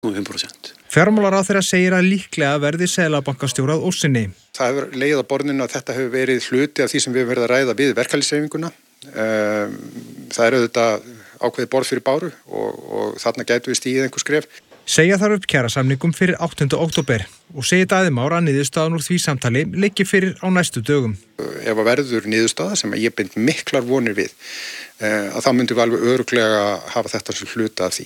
5%. Fjármálaráðherra segir að líklega verði seðlabankastjóra að ósinni. Það hefur legið á borðinu að þetta hefur verið hluti af því sem við höfum verið að ræða við verkalýðshreyfinguna. Það er auðvitað ákveðið borð fyrir báru og þarna gætu við stigið einhver skref. Segja þarf upp kjarasamningum fyrir 8. október og segir Daði Már að niðurstaðan úr því samtali liggi fyrir á næstu dögum. Ef að verður niðurstaða sem ég bind miklar vonir við, að þá myndum við alveg örugglega hafa þetta sem hluta af því.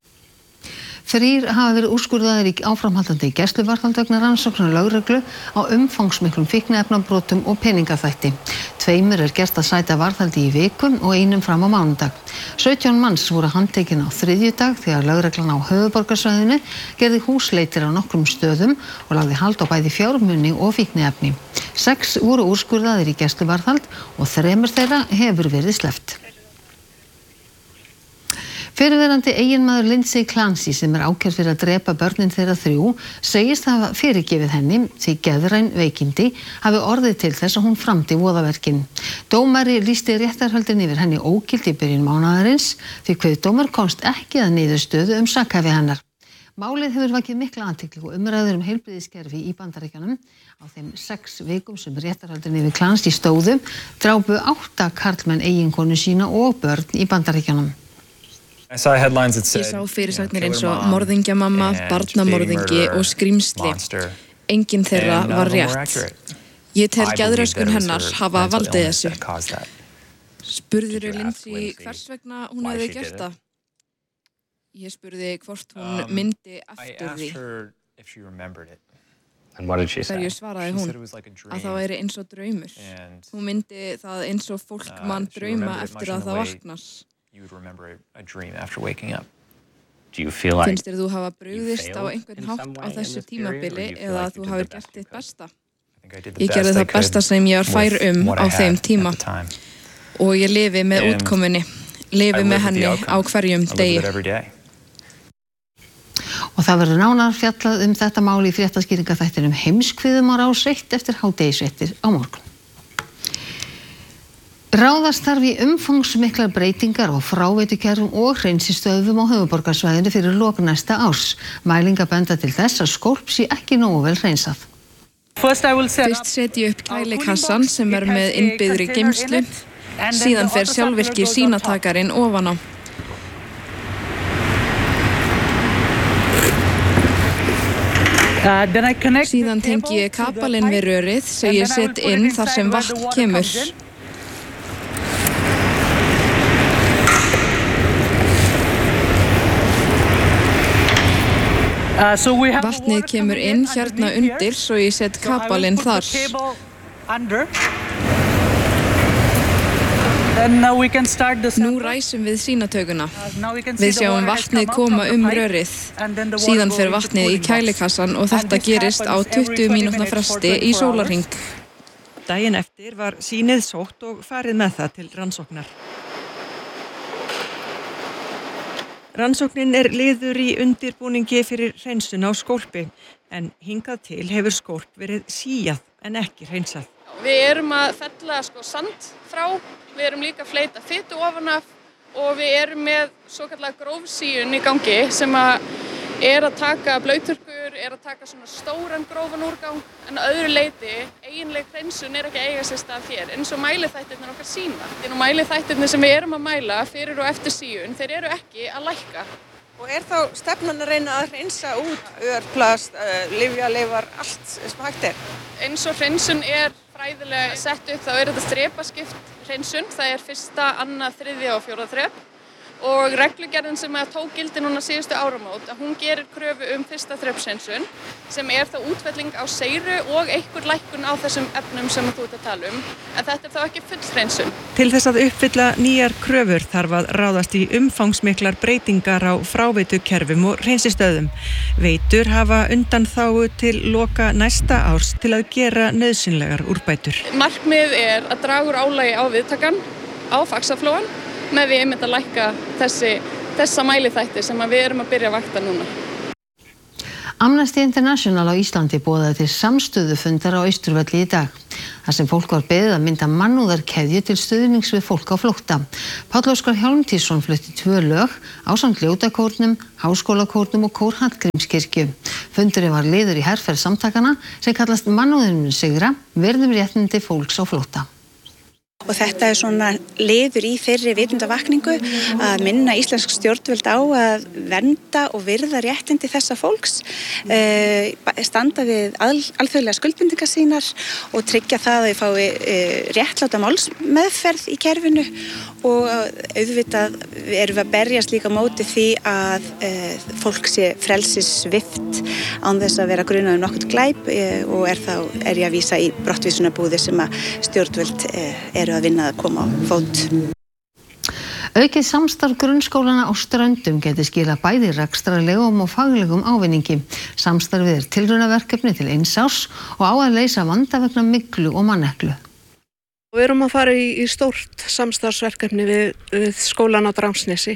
3 hafa verið úrskurðaðir í áframhaldandi gæsluvarðhald vegna rannsóknar lögreglu á umfangsmiklum fíkniefnabrotum og peningaþvætti. 2 er gert að sæta varðhaldi í viku og 1 fram á mánudag. 17 manns voru handtekin á þriðjudag þegar lögreglan á höfuðborgarsvæðinu gerði húsleitir á nokkrum stöðum og lagði hald á bæði fjármuni og fíkniefni. 6 voru úrskurðaðir í gæsluvarðhald og 3 þeirra hefur verið sleppt. Fyrrverandi eiginmaður Lindsay Clancy sem er ákærð fyrir að drepa börnin þeirra 3 segist hafa fyrirgefið henni því geðræn veikindi hafi orðið til þess að hún framdi voðaverkin. Dómari lýsti réttarhöldin yfir henni ógilt í byrjun mánaðarins því kveðdómar komst ekki að niðurstöðu sakhæfi hennar. Málið hefur vakið mikla athygli og umræður heilbrigðiskerfi í Bandaríkjunum. Á þeim 6 vikum sem réttarhöldin yfir Clancy stóðu drápu 8 karlmenn eiginkonu sína og börn í Bandaríkjunum. Ég sá fyrirsagnir eins og morðingjamamma, barnamorðingi og skrýmsli. Enginn þeirra var rétt. Ég tel geðröskun hennar hafa valdið þessu. Spurðirðu Lindsay hvers vegna hún hefði gert það? Ég spurði hvort hún myndi eftir því. Hverju svaraði hún? Að það væri eins og draumur. Hún myndi það eins og fólk mann drauma eftir að það vaknar. You would remember a dream after waking up. Do you feel like Finnst þér þú hafa brugðist á einhvern hátt á þessu tímabili eða að þú hafir gert þitt besta? Ég gerði það besta sem ég var fær á þeim tíma og ég lifi með útkomunni, lifi með henni á hverjum degi. Og það verður nánar fjallað þetta mál í fréttaskýringaþættinum Heimskviðum á Rás 1 eftir hádegisfréttir á morgun. Ráðast þarf í umfangsmiklar breytingar á fráveitukerfum og hreinsistöðvum á höfuðborgarsvæðinu fyrir lok næsta árs. Mælingar benda til þess að skólp sé ekki nógu vel hreinsað. Fyrst setji upp kælikassan sem er með innbyggðri geymslu, síðan fer sjálfvirki sýnatakarinn ofan á. Síðan tengi ég kapalinn við rörið sem ég set inn þar sem vatn kemur. Vatnið kemur inn hérna undir svo ég set kapalinn þar. Nú ræsum við sýnatökuna. Við sjáum vatnið koma rörið. Síðan fer vatnið í kælikassan og þetta gerist á 20 mínútna fresti í sólarhring. Daginn eftir var sýnið sótt og farið með það til rannsóknar. Rannsóknin er liður í undirbúningi fyrir hreinsun á skólpi, en hingað til hefur skólp verið síjað en ekki hreinsað. Við erum að fella sand frá, við erum líka að fleyta fitu ofan af og við erum með svokallaða grófsíun í gangi sem er að taka blauturkur, er að taka svona stóran grófan úrgang, en að öðru leyti eiginleg hreinsun er ekki að eiga sér stað hér, eins og mæliþættirnir okkar sýna. Mæliþættirnir sem við erum að mæla fyrir og eftir síun, þeir eru ekki að lækka. Og er þá stefnan að reyna að hreinsa út örplast, lyfjaleifar, allt sem hægt er? Eins og hreinsun er fræðilega sett upp, þá er þetta þrepaskipt hreinsun, það er 1., 2., 3. og 4. þrep. Og reglugerðin sem tók gildi núna síðustu áramót, að hún gerir kröfu 1. þrepshreinsun sem er þá útfelling á seyru og einhver lækkun á þessum efnum sem þú ert að tala en þetta er þá ekki full hreinsun. Til þess að uppfylla nýjar kröfur þarf að ráðast í umfangsmiklar breytingar á fráveitukerfum og hreinsistöðvum. Veitur hafa undanþágu til loka næsta árs til að gera nauðsynlegar úrbætur. Markmið er að draga úr álagi á viðtakan, á Faxaflóan, með við einmitt að lækka þessa mæliþætti sem við erum að byrja að vakta núna. Amnesty International á Íslandi boðaði til samstöðufundar á Austurvelli í dag. þar sem fólk var beðið að mynda mannúðarkeðju til stuðnings við fólk á flótta. Páll Óskar Hjálmtýsson flutti 2 lög ásamt ljótakórnum, háskólakórnum og kór Hallgrímskirkju. Fundurinn var liður í herferð samtakana sem kallast Mannúðin mun sigra, virðum réttindi fólks á flótta. Og þetta svona liður í fyrri vitundavakningu að minna íslensk stjórnvöld á að vernda og virða réttindi þessa fólks, standa við alþjóðlega skuldbindingar sínar og tryggja það að þau fái réttláta málsmeðferð í kerfinu og auðvitað erum við að berjast líka á móti því að fólk sé frelsissvipt án þess að vera grunað um nokkurn glæp og er ég að vísa í brottvísunarbúðir sem að stjórnvöld eru að vinna að koma á fót. Aukið samstarf grunnskólana á Ströndum geti skilað bæði rekstrarlegum og faglegum ávinningi. Samstarfið tilraunaverkefni til 1 árs og á að leysa vanda vegna myglu og manneklu. Við erum að fara í stórt samstarfsverkefni við skólan á Drangsnesi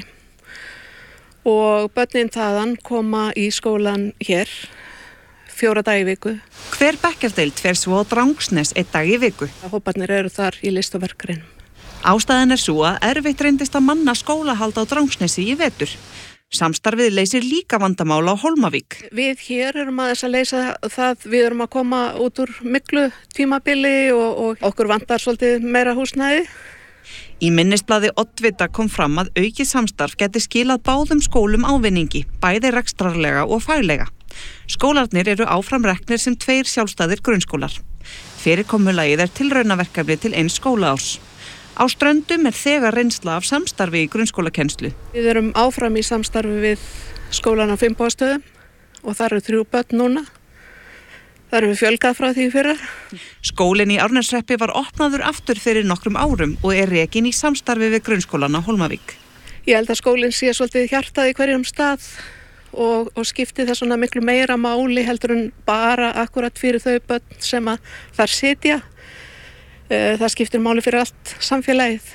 og börnin þaðan koma í skólan hér 4 daga í viku. Hver bekkjardeild fer svo á Drangsnes 1 dag í viku? Hóparnir eru þar í list og verkgreinum. Ástæðan svo að erfitt reyndist að manna skólahald á Drangsnesi í vetur. Samstarfið leysir líka vandamál á Hólmavík. Við hér erum aðeins að leysa það, við erum að koma út úr myglu tímabili og okkur vantar svolítið meira húsnæði. Í minnisblaði Oddvita kom fram að aukið samstarf geti skilað báðum skólum ávinningi, bæði rekstrarlega og faglega. Skólarnir eru áfram reknir sem 2 sjálfstæðir grunnskólar. Fyrirkomulagið tilraunaverkefni til 1 skólaárs. Á Ströndum þegar reynsla af samstarfi í grunnskólakennslu. Við erum áfram í samstarfi við skólan á Finnbogastöðum og þar eru 3 börn núna. Það eru við fjölgað frá því fyrra. Skólinn í Árneshreppi var opnaður aftur fyrir nokkrum árum og rekinn í samstarfi við grunnskólan á Hólmavík. Ég held að skólinn sé svolítið hjartað í hverjum stað og skipti það svona miklu meira máli heldur en bara akkurat fyrir þau börn sem að þar sitja. Það skiptir máli fyrir allt samfélagið.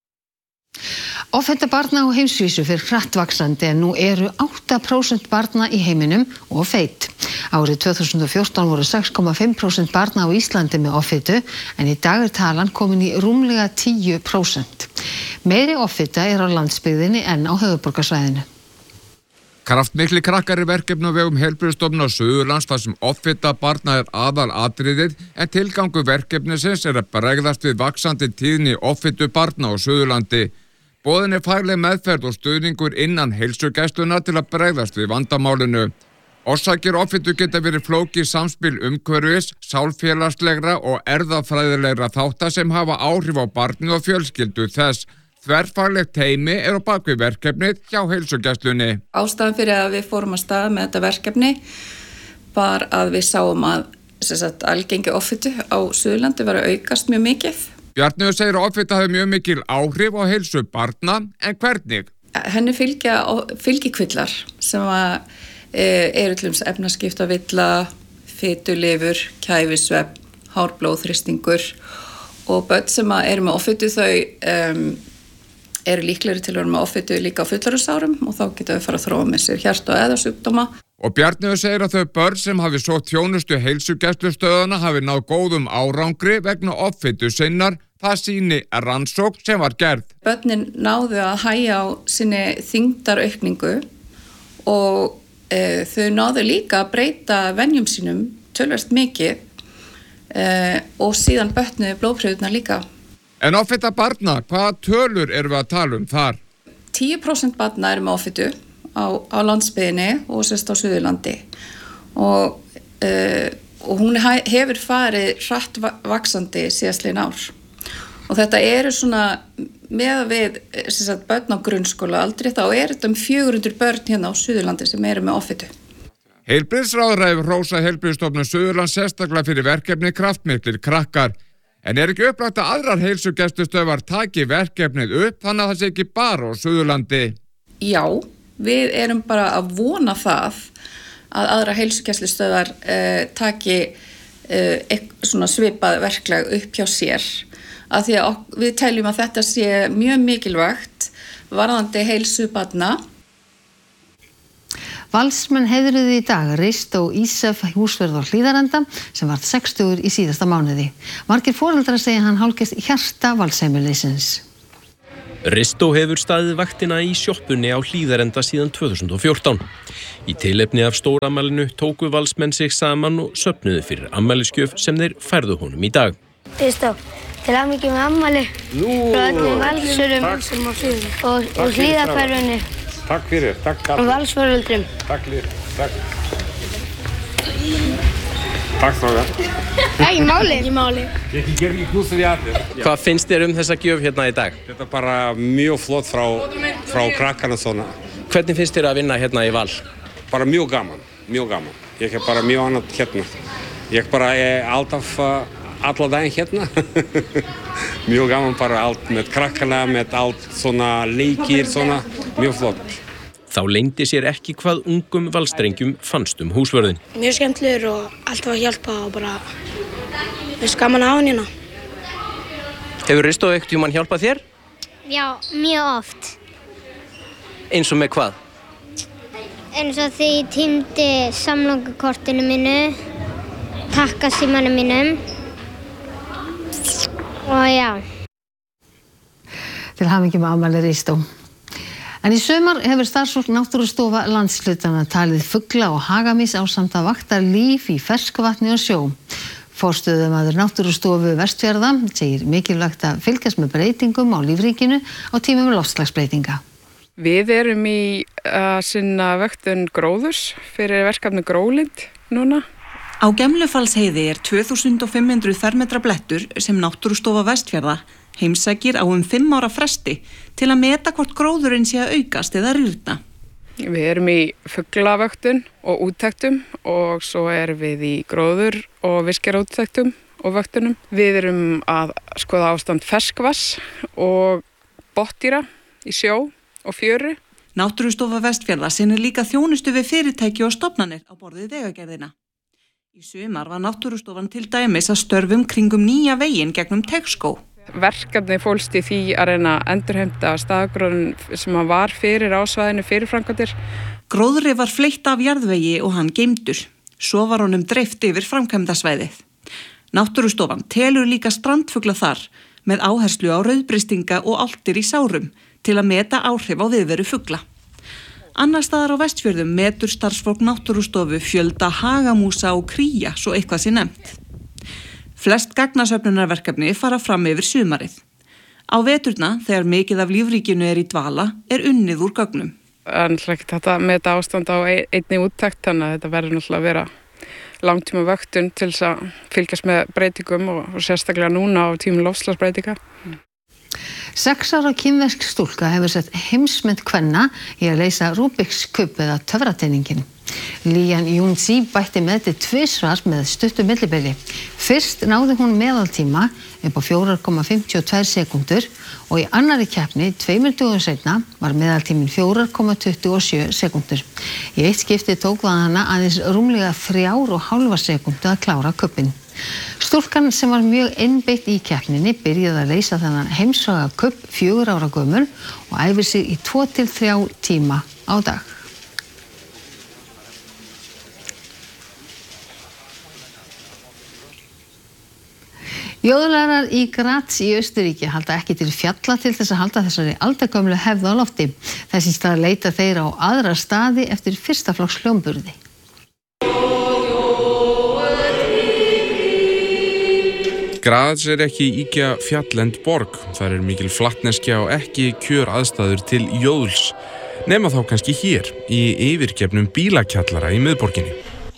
Offita barna á heimsvísu fer hratt vaxandi en nú eru 8% barna í heiminum og feit. Árið 2014 voru 6,5% barna á Íslandi með offitu en í dag talan komin í rúmlega 10%. Meiri offita á landsbyggðinni en á höfuðborgarsvæðinu. Kraftmikli krakkar verkefni á vegum Heilbrigðisstofnunar Suðurlands þar sem offita barna aðalatriðið en tilgangur verkefnisins að bregðast við vaxandi tíðni offitu barna á Suðurlandi. Boðin fagleg meðferð og stuðningur innan heilsugæslunnar til að bregðast við vandamálinu. Orsakir offitu geta verið flókið samspil umhverfis, sálfélagslegra og erfðafræðilegra þátta sem hafa áhrif á barnið og fjölskyldu þess. Þverfaglegt teymi á bak við verkefnið hjá heilsugæslunni. Ástæðan fyrir að við fórum að staða með þetta verkefni var að við sáum að algengi offitu á Suðurlandi var að aukast mjög mikið. Bjarni segir að offita hafi mjög mikil áhrif á heilsu barna, en hvernig? Henni fylgja fylgikvillar sem eru til dæmis efnaskiptavilla, fitulifur, kæfisvefn, hárblóðþrýstingur og börn sem eru með offitu þau eru líklegri til að vera með offitu líka á fullorðinsárum og þá geta þau fara að þróa með sér hjarta- og æðasjúkdóma. Og Bjarni segir að þau börn sem hafi sótt þjónustu heilsugæslustöðvana hafi náð góðum árangri vegna offitu sinnar, það sýni rannsókn sem var gerð. Börnin náðu að hægja á sinni þyngdaraukningu og þau náðu líka að breyta venjum sínum töluvert mikið og síðan bötnuðu blóðprufurnar líka. En offita barna, hvaða tölur erum við að tala um þar? 10% barna eru með offitu á landsbyggðinni og sérst á Suðurlandi og hún hefur farið hratt vaxandi síðastliðin ár. Og þetta eru svona með við börn á grunnskóla aldrei þá þetta 400 börn hérna á Suðurlandi sem eru með offitu. Heilbrigðisráðherra hefur hrósað Heilbrigðisstofnun Suðurlands sérstaklega fyrir verkefni kraftmiklir krakkar. En ekki upplagt að aðrar heilsugæslustöðvar taki verkefnið upp þannig að það sé ekki bara á Suðurlandi? Já, við erum bara að vona það að aðra heilsugæslustöðvar taki svona svipað verklag upp hjá sér. Af því að við teljum að þetta sé mjög mikilvægt varðandi heilsu barna. Valsmenn heiðruðu í dag Ristó Ísef húsvörð á Hlíðarenda sem varð 60 í síðasta mánuði. Margir foreldrar segja hann hálfgerst hjarta Valsheimilisins. Ristó hefur staðið vaktina í sjoppunni á Hlíðarenda síðan 2014. Í tilefni af stórafmælinu tóku Valsmenn sig saman og söfnuðu fyrir afmælisgjöf sem þeir færðu honum í dag. Ristó, til hamingju með afmæli frá öllum Valsurum og Hlíðarhverfinu. Takk fyrir, takk Karl. Og Valsforeldrum. Takk fyrir, takk. Takk strákar. Ekki máli. Ég ger ekki knúsið í allir. Hvað finnst þér þessa gjöf hérna í dag? Þetta bara mjög flott frá krakkarna svona. Hvernig finnst þér að vinna hérna í Val? Bara mjög gaman. Ég bara mjög annað hérna. Ég bara alltaf alla daginn hérna. Mjög gaman bara allt með krakkarna, með allt svona leikir svona, mjög flott. Þá leyndi sér ekki hvað ungum valstrengjum fannst húsvörðin. Mjög skemmtilegur og alltaf að hjálpa og bara gaman að hafa hann hérna. Hefur Ristó einhvern tímann hjálpað þér? Já, mjög oft. Eins og með hvað? Eins og því ég tímdi samlokukortinu mínu, takkasímanum mínum og já. Til hamingju með afmæli Ristó. En í sumar hefur starfsfólk Náttúrustofa landshlutana talið fugla og hagamís ásamt að vakta líf í ferskvatni og sjó. Forstöðumaður Náttúrustofu Vestfjarða segir mikilvægt að fylgjast með breytingum á lífríkinu á tímum loftslagsbreytinga. Við erum í að sinna vöktun gróðurs fyrir verkefni Grólind núna. Á Gemlufallsheiði 2500 fermetra blettur sem Náttúrustofa Vestfjarða heimsækir á 5 ára fresti til að meta hvort gróðurinn sé að aukast eða rýrna. Við erum í fuglavöktun og úttektum og svo erum við í gróður og virkjaraúttektum og vöktunum. Við erum að skoða ástand ferskvass og botndýra í sjó og fjöru. Náttúrustofa Vestfjarða sinnir líka þjónustu við fyrirtæki og stofnanir á borð við Vegagerðina. Í sumar var Náttúrustofan til dæmis að störfum kringum nýja veginn gegnum Teigsskóg. Verkefni fólst í því að reyna að endurheimta staðgróðurinn sem var fyrir á svæðinu fyrir framkvæmdir. Gróðri var fleytt af jarðvegi og hann geymdur. Svo var honum dreift yfir framkvæmdasvæðið. Náttúrustofan telur líka strandfugla þar með áherslu á rauðbristinga og álftir í sárum til að meta áhrif á viðveru fugla. Annars staðar á Vestfjörðum metur starfsfólk Náttúrustofu fjölda hagamúsa og kría svo eitthvað sé nefnt. Flest gagnasöfnunarverkefni fara fram yfir sumarið. Á veturna, þegar mikið af lífríkinu í dvala, unnið úr gögnum. En þetta með þetta ástand á einni úttekt, þannig að þetta verður náttúrulega að vera langtíma vöktun til þess að fylgjast með breytingum og sérstaklega núna á tímum loftslagsbreytinga. 6 ára kínversk stúlka hefur sett heimsmynd kvenna í að leysa Rubik's Cube eða töfrateiningin. Lian Yunzi bætti með til 2 svar með stuttu millibili. Fyrst náði hún meðaltíma upp á 4,52 sekúndur og í annarri keppni 2 dögum seinna var meðaltíminn 4,27 sekúndur. Í eitt skipti tók það hana aðeins rúmlega 3,5 sekúndu að klára kubbinn. Stúlkan sem var mjög einbeitt í keppninni byrjaði að leysa þennan heimsfræga kubb 4 ára gömul og æfir sig í 2 til 3 tíma á dag. Jóðlarar í Graz í Austurríki halda ekki til fjalla til þess að halda þessari aldagömlu hefð á lofti. Þess í stað leita þeir á aðra staði eftir fyrsta flokks hljómburði. Graz ekki íkja fjallend borg. Það mikil flattneskja og ekki kjör aðstæður til jóðls. Nema þá kannski hér, í yfirgefnum bílakjallara í miðborginni.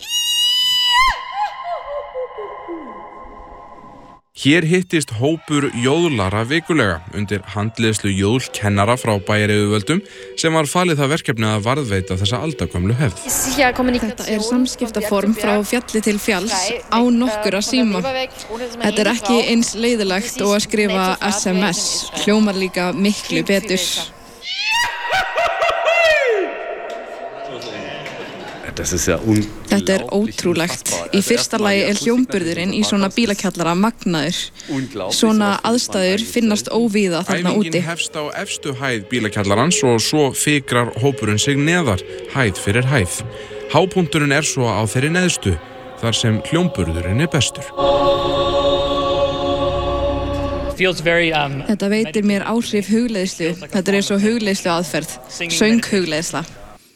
Hér hittist hópur jóðlara vikulega undir handleiðslu jóðlkennara frá bæjaryfirvöldum sem var falið það verkefni að varðveita þessa aldagömlu hefð. Þetta samskiptaform frá fjalli til fjalls án nokkura síma. Þetta ekki eins leiðilegt og að skrifa SMS, hljómar líka miklu betur. Þetta ótrúlegt. Í fyrsta lagi hljómburðurinn í svona bílakjallara magnaður. Svona aðstæður finnast óvíða þarna úti. Æfingin hefst á efstu hæð bílakjallarans og svo fikrar hópurinn sig neðar, hæð fyrir hæð. Hápunkturinn svo á þeirri neðstu, þar sem hljómburðurinn bestur. Þetta veitir mér áhrif hugleiðslu. Þetta eins og hugleiðslu aðferð. Sönghugleiðsla.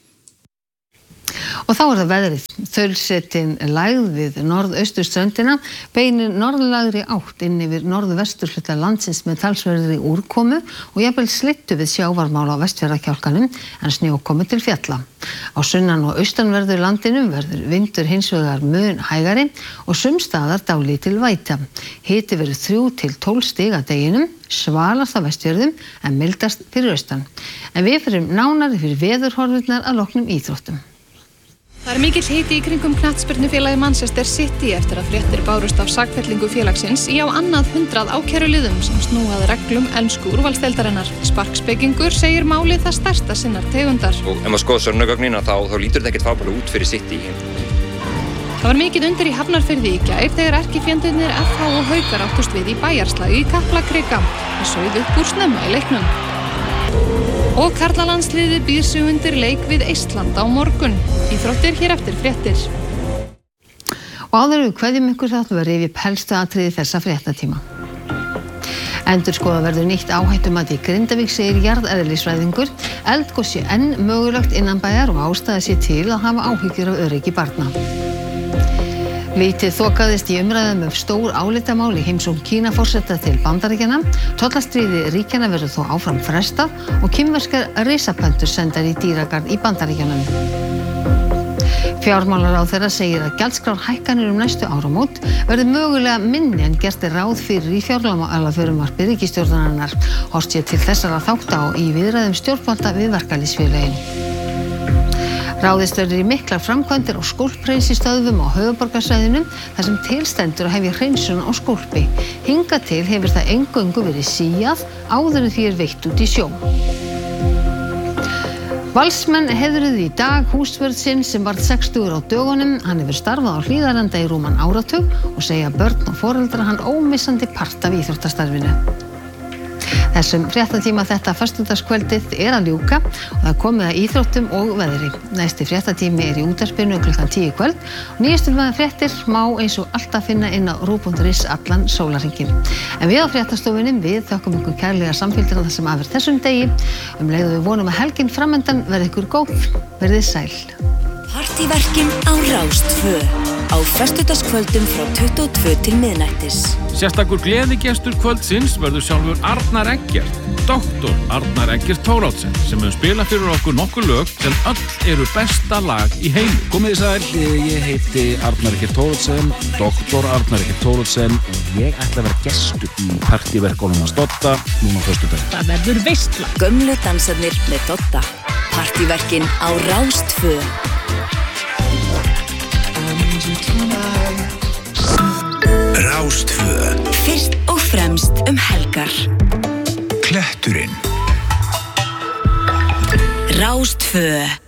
Og þá það veðrið. Þaulsetin lægð við norðausturströndina beinir norðlægri átt inn yfir norðvesturhluta landsins með talsverðri úrkomu og jafnvel slyddu við sjávarmál á Vestfjarðakjálkanum en snjókomu til fjalla. Á sunnan- og austanverðu landinu verður vindur hins vegar mun hægari og sumstaðar dálítil væta. Hiti verður 3 til 12 stig að deginum, svalast á Vestfjörðum en mildast fyrir austan. En við förum nánar yfir veðurhorfurnar að loknum íþróttum. Það mikill hiti í kringum knattspyrnufélagi Manchester City eftir að fréttir bárust af sakfellingu félagsins í á annað 100 ákæruliðum sem snúað reglum ensku úrvalsdeildarinnar. Sparkspekingur segir málið það stærsta sinnar tegundar. Og ef maður skoðar sönnunargögnin þá lítur þetta ekkert fábælega út fyrir City. Það var mikið undir í Hafnarfirði í gær þegar erkifjendurnir FH og Haukar áttust við í bæjarslagi í Kaplakrika. Það sauð upp úr snemma í leiknum. Og karlalandsliðið býr sig undir leik við Eistland á morgun. Íþróttir hér eftir fréttir. Og áður við kveðjum ykkur þá ætlum við að rifja upp helstu atriði þessa fréttatíma. Endurskoða verður nýtt áhættumat í Grindavík, segir jarðeðlisfræðingur. Eldgos sé enn mögulegt innanbæjar og ástæða sé til að hafa áhyggjur af öryggi barna. Lítið þokaðist í umræðum stór álitamál í heimsókn Kínaforseta til Bandaríkjanna. Tollastríði ríkjanna verður þó áfram frestað og kínverskar risapöndur sendar í dýragarð í Bandaríkjunum. Fjármálaráðherra segir að gjaldskrárhækkanir næstu áramót verði mögulega minni en gert ráð fyrir í fjárlagafrumvarpi ríkisstjórnarinnar. Horft sé til þessara þátta í viðræðum stjórnvalda við verkalýðsfélögin. Ráðist verður í miklar framkvæmdir á skólpreinsistöðvum á höfuðborgarsvæðinu þar sem tilstendur að hefja hreinsun á skólpi. Hingað til hefur það eingöngu verið síað áður en því veitt út í sjó. Valsmenn heiðruðu í dag húsvörð sinn sem varð 60 á dögunum. Hann hefur starfað á Hlíðarenda í rúman áratug og segja börn og foreldra hann ómissandi part af íþróttastarfinu. Þessum fréttatíma þetta föstudagskvöldið að ljúka og það komið að íþróttum og veðri. Næsti fréttatími í útvarpinu klukkan 10 í kvöld og nýjustu fréttir má eins og alltaf finna inn á ruv.is allan sólarhringinn. En við á fréttastofunni við þökkum ykkur kærlega samfylgdina það sem af þessum degi. Leið við vonum að helgin framundan verði ykkur góð. Verðið sæl. Partíverkin á Rás 2 á föstudagskvöldum frá 22 til miðnættis. Sérstakur gleðigestur kvöldsins verður sjálfur Arnar Eggert, doktor Arnar Eggert Thoroddsen, sem hefur spilað fyrir okkur nokkur lög sem öll eru besta lag í heimi. Komið sæl, ég heiti Arnar Eggert Thoroddsen, doktor Arnar Eggert Thoroddsen og ég ætla að vera gestur í partíverkunum hans Dodda núna á föstudag. Það verður veistla. Gömlu dansarnir með Dodda. Partíverkin á Rás 2. Rás 2. Fyrst og fremst helgar. Kletturinn. Rás 2.